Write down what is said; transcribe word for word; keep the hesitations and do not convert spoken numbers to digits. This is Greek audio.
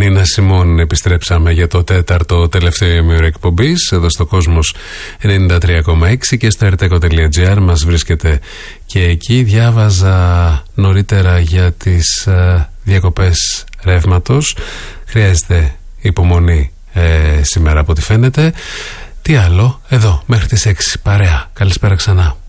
Νίνα Σιμών επιστρέψαμε για το τέταρτο τελευταίο ημίωρο εκπομπής εδώ στο Κόσμος ενενήντα τρία κόμμα έξι και στο ερτέκο τελεία τζι άρ μας βρίσκεται και εκεί. Διάβαζα νωρίτερα για τις ε, διακοπές ρεύματος. Χρειάζεται υπομονή ε, σήμερα από ό,τι φαίνεται. Τι άλλο, εδώ μέχρι τις έξι παρέα. Καλησπέρα ξανά.